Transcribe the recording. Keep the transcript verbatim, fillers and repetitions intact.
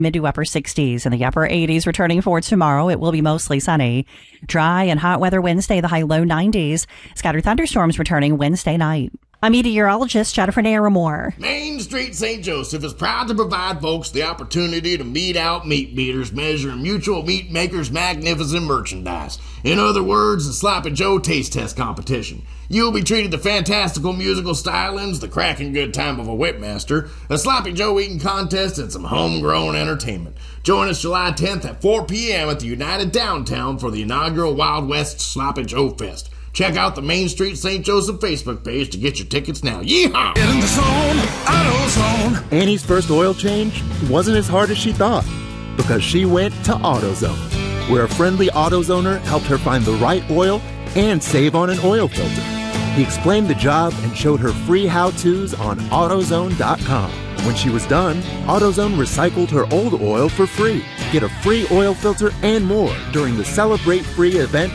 Mid to upper sixties and the upper eighties returning for tomorrow. It will be mostly sunny. Dry and hot weather Wednesday, the high low nineties. Scattered thunderstorms returning Wednesday night. I'm meteorologist Jennifer Naramore. Main Street Saint Joseph is proud to provide folks the opportunity to meet out meat beaters measuring Mutual Meat Makers' magnificent merchandise. In other words, the Sloppy Joe Taste Test Competition. You'll be treated to fantastical musical stylings, the cracking good time of a whipmaster, a Sloppy Joe eating contest, and some homegrown entertainment. Join us July tenth at four p.m. at the United Downtown for the inaugural Wild West Sloppy Joe Fest. Check out the Main Street Saint Joseph Facebook page to get your tickets now. Yeehaw! Get in the zone, AutoZone. Annie's first oil change wasn't as hard as she thought because she went to AutoZone, where a friendly AutoZoner helped her find the right oil and save on an oil filter. He explained the job and showed her free how-tos on AutoZone dot com. When she was done, AutoZone recycled her old oil for free. Get a free oil filter and more during the Celebrate Free event